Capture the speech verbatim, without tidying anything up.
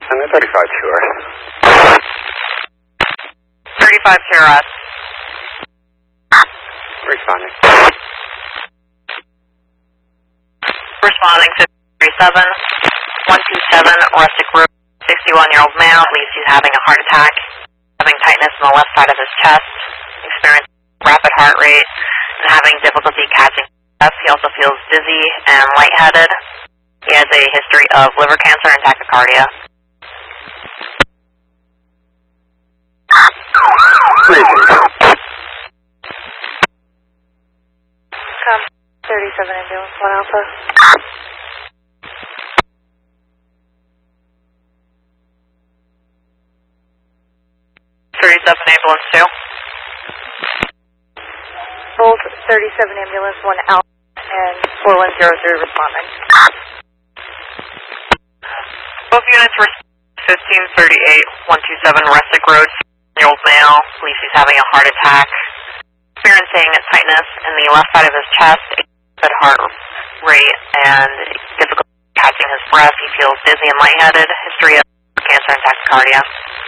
And the thirty-five two R. thirty-five two R. Responding. Responding to thirty-seven one two seven, Rustic Road, sixty-one-year-old male, believes he's having a heart attack, having tightness on the left side of his chest, experiencing rapid heart rate, and having difficulty catching breath. He also feels dizzy and lightheaded. He has a history of liver cancer and tachycardia. Come, thirty-seven ambulance, one Alpha. thirty-seven ambulance two. Both thirty-seven ambulance, one Alpha, and four one zero three responding. Both units were fifteen thirty-eight one two seven Rustic Road, year-old male, believes he's having a heart attack, experiencing tightness in the left side of his chest, rapid heart rate, and difficulty catching his breath. He feels dizzy and lightheaded, history of cancer and tachycardia.